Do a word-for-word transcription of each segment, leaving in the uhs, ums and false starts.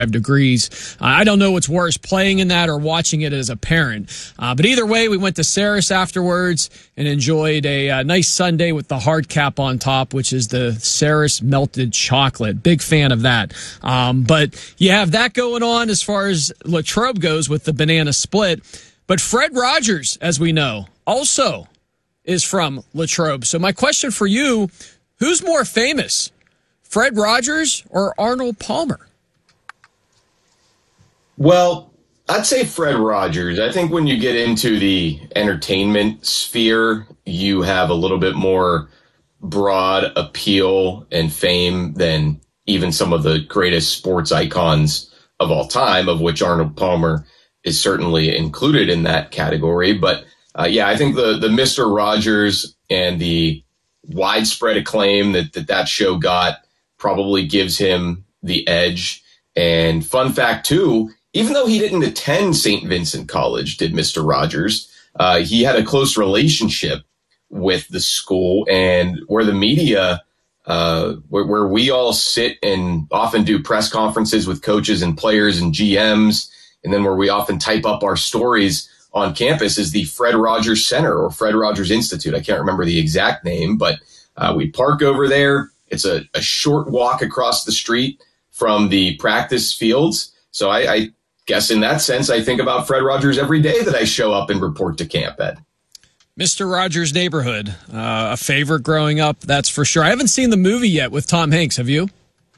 degrees. Uh, I don't know what's worse, playing in that or watching it as a parent. Uh, but either way, we went to Ceres afterwards and enjoyed a, a nice sundae with the hard cap on top, which is the Ceres melted chocolate. Big fan of that. Um, but you have that going on as far as Latrobe goes with the banana split. But Fred Rogers, as we know, also is from Latrobe. So my question for you, who's more famous, Fred Rogers or Arnold Palmer? Well, I'd say Fred Rogers. I think when you get into the entertainment sphere, you have a little bit more broad appeal and fame than even some of the greatest sports icons of all time, of which Arnold Palmer is certainly included in that category. But uh, yeah, I think the the Mister Rogers and the widespread acclaim that, that that show got probably gives him the edge. And fun fact, too, even though he didn't attend Saint Vincent College, did Mister Rogers, uh, he had a close relationship with the school, and where the media, uh, where, where we all sit and often do press conferences with coaches and players and G Ms, and then where we often type up our stories on campus is the Fred Rogers Center or Fred Rogers Institute. I can't remember the exact name, but uh, we park over there. It's a, a short walk across the street from the practice fields. So I, I guess in that sense, I think about Fred Rogers every day that I show up and report to camp, Ed. Mister Rogers' Neighborhood, uh, a favorite growing up, that's for sure. I haven't seen the movie yet with Tom Hanks. Have you?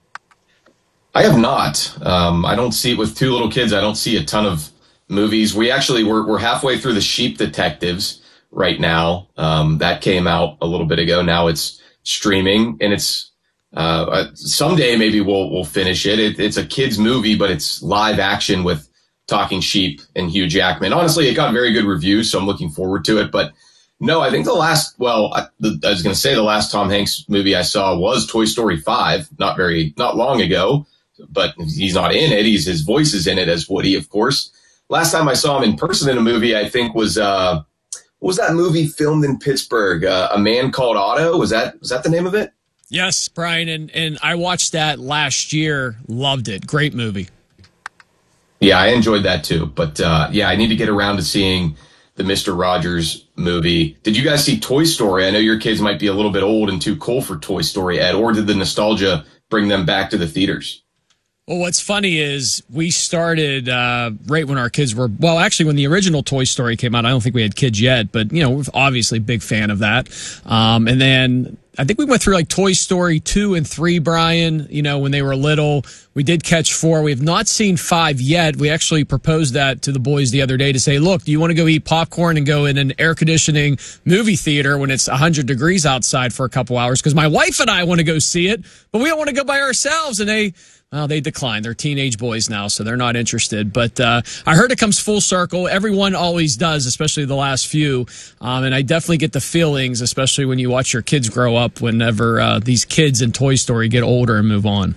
I have not. Um, I don't see it with two little kids. I don't see a ton of movies. We actually, we're, we're halfway through The Sheep Detectives right now. Um, that came out a little bit ago. Now it's streaming, and it's uh, someday maybe we'll we'll finish it. it. It's a kid's movie, but it's live action with talking sheep and Hugh Jackman. Honestly, it got very good reviews, so I'm looking forward to it. But no, I think the last, well, I, the, I was going to say the last Tom Hanks movie I saw was Toy Story five, not very, not long ago, but he's not in it. He's, his voice is in it as Woody, of course. Last time I saw him in person in a movie, I think was, uh, what was that movie filmed in Pittsburgh? Uh, A Man Called Otto? Was that, was that the name of it? Yes, Brian. And, and I watched that last year. Loved it. Great movie. Yeah, I enjoyed that too. But uh, yeah, I need to get around to seeing the Mister Rogers movie. Did you guys see Toy Story? I know your kids might be a little bit old and too cool for Toy Story, Ed, or did the nostalgia bring them back to the theaters? Well, what's funny is we started uh, right when our kids were, well, actually when the original Toy Story came out. I don't think we had kids yet, but, you know, we're obviously a big fan of that. Um, and then I think we went through like Toy Story two and three, Brian, you know, when they were little. We did catch four. We have not seen five yet. We actually proposed that to the boys the other day to say, look, do you want to go eat popcorn and go in an air conditioning movie theater when it's one hundred degrees outside for a couple hours? Because my wife and I want to go see it, but we don't want to go by ourselves. And they, well, they declined. They're teenage boys now, so they're not interested. But uh, I heard it comes full circle. Everyone always does, especially the last few. Um, and I definitely get the feelings, especially when you watch your kids grow up, whenever uh, these kids in Toy Story get older and move on.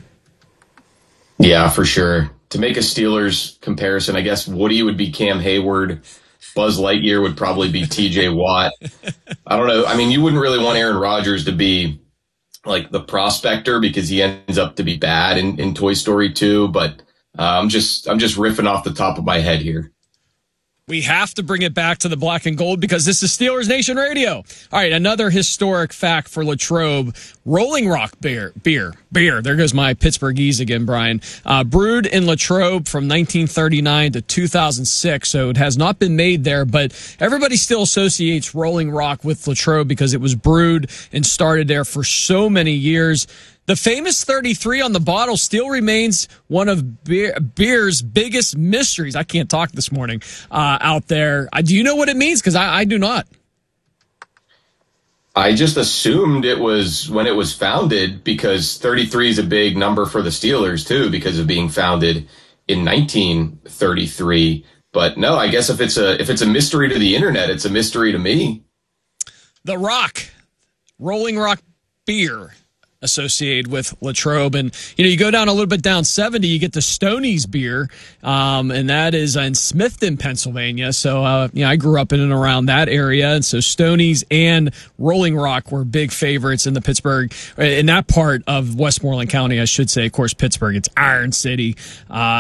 Yeah, for sure. To make a Steelers comparison, I guess Woody would be Cam Hayward. Buzz Lightyear would probably be T J Watt. I don't know. I mean, you wouldn't really want Aaron Rodgers to be like the prospector because he ends up to be bad in, in Toy Story two. But uh, I'm just I'm just riffing off the top of my head here. We have to bring it back to the black and gold because this is Steelers Nation Radio. All right, another historic fact for Latrobe. Rolling Rock beer, beer, beer. There goes my Pittsburghese again, Brian. Uh, brewed in Latrobe from nineteen thirty-nine to two thousand six, so it has not been made there, but everybody still associates Rolling Rock with Latrobe because it was brewed and started there for so many years. The famous thirty-three on the bottle still remains one of beer, beer's biggest mysteries. I can't talk this morning uh, out there. Uh, do you know what it means? Because I, I do not. I just assumed it was when it was founded because thirty-three is a big number for the Steelers, too, because of being founded in nineteen thirty-three. But no, I guess if it's a if it's a mystery to the internet, it's a mystery to me. The Rock, Rolling Rock beer, associated with Latrobe. And, you know, you go down a little bit down seventy, you get to Stoney's beer, um, and that is in Smithton, Pennsylvania. So, uh, you know, I grew up in and around that area, and so Stoney's and Rolling Rock were big favorites in the Pittsburgh, in that part of Westmoreland County, I should say. Of course, Pittsburgh, it's Iron City. Uh,